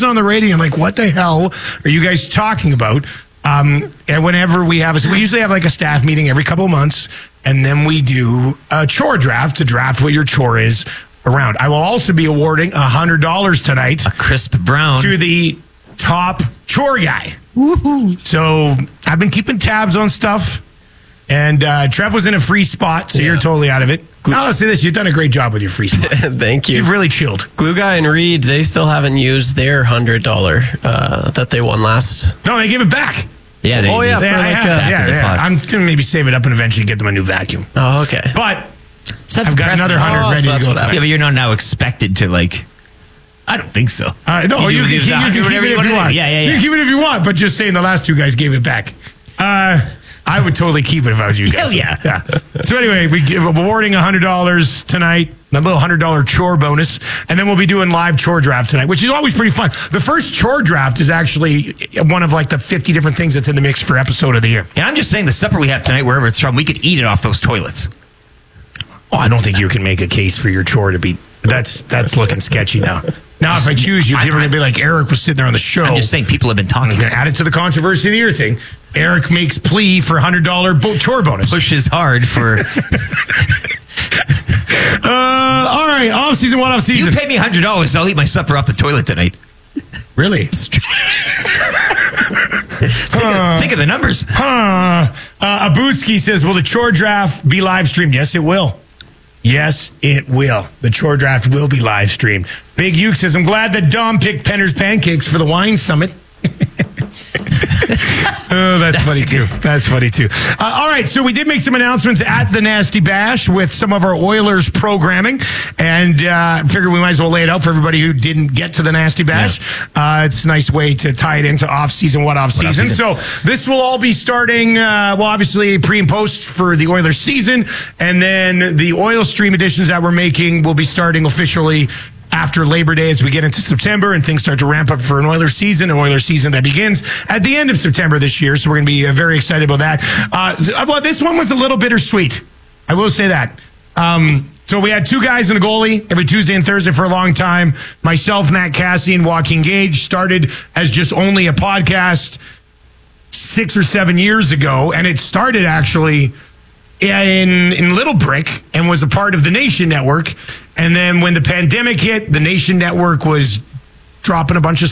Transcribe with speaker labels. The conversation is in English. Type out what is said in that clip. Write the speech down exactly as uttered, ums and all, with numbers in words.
Speaker 1: listen on the radio. I'm like, what the hell are you guys talking about? Um, and whenever we have, a, we usually have like a staff meeting every couple of months, and then we do a chore draft to draft what your chore is around. I will also be awarding one hundred dollars tonight.
Speaker 2: A crisp brown.
Speaker 1: To the top chore guy. Woo-hoo. So I've been keeping tabs on stuff, and uh, Trev was in a free spot, so yeah. You're totally out of it. I'll say this, you've done a great job with your free spot.
Speaker 3: Thank you.
Speaker 1: You've really chilled.
Speaker 3: Glue Guy and Reed, they still haven't used their one hundred dollars uh, that they won last.
Speaker 1: No, they gave it back.
Speaker 2: Yeah. They,
Speaker 3: oh, yeah.
Speaker 1: They,
Speaker 3: for like
Speaker 1: have,
Speaker 3: a,
Speaker 1: yeah, yeah. I'm going to maybe save it up and eventually get them a new vacuum.
Speaker 3: Oh, okay.
Speaker 1: But
Speaker 2: so
Speaker 1: I've got another one hundred
Speaker 3: oh,
Speaker 1: ready
Speaker 3: so
Speaker 1: to go tonight.
Speaker 2: Yeah, but you're not now expected to, like... I don't think so.
Speaker 1: Uh, no, you, you, can, you can keep it if you want.
Speaker 2: Yeah, yeah, yeah.
Speaker 1: You can keep it if you want, but just saying the last two guys gave it back. Uh, I would totally keep it if I was you guys.
Speaker 2: Hell yeah.
Speaker 1: yeah. So anyway, we give awarding one hundred dollars tonight, a little one hundred dollars chore bonus, and then we'll be doing live chore draft tonight, which is always pretty fun. The first chore draft is actually one of like the fifty different things that's in the mix for episode of the year.
Speaker 2: And I'm just saying the supper we have tonight, wherever it's from, we could eat it off those toilets.
Speaker 1: Oh, I don't think you can make a case for your chore to be... That's that's looking sketchy now. Now, if I choose you, people are going to be like, Eric was sitting there on the show.
Speaker 2: I'm just saying people have been talking.
Speaker 1: I'm going to add it to the controversy of the year thing. Eric makes plea for one hundred dollars bo- chore bonus.
Speaker 2: Pushes hard for...
Speaker 1: uh, all right, off season, what off season?
Speaker 2: You pay me one hundred dollars, I'll eat my supper off the toilet tonight.
Speaker 1: Really?
Speaker 2: think, of, think of the numbers.
Speaker 1: Huh. Uh, Abutski says, will the chore draft be live streamed? Yes, it will. Yes, it will. The chore draft will be live streamed. Big Uke says, I'm glad that Dom picked Penner's Pancakes for the wine summit. Oh, that's, that's funny too. That's funny too. Uh, all right, so we did make some announcements at the Nasty Bash with some of our Oilers programming, and uh, figured we might as well lay it out for everybody who didn't get to the Nasty Bash. Yeah. Uh, it's a nice way to tie it into off-season, what off-season. So this will all be starting, uh, well, obviously pre and post for the Oilers season, and then the Oil Stream editions that we're making will be starting officially after Labor Day as we get into September and things start to ramp up for an Oilers season, an Oilers season that begins at the end of September this year. So we're going to be uh, very excited about that. Uh, well, this one was a little bittersweet. I will say that. Um, so we had two guys in the goalie every Tuesday and Thursday for a long time. Myself, Matt Cassie, and Joaquin Gage started as just only a podcast six or seven years ago. And it started actually in in Little Brick and was a part of the Nation Network. And then when the pandemic hit, the Nation Network was dropping a bunch of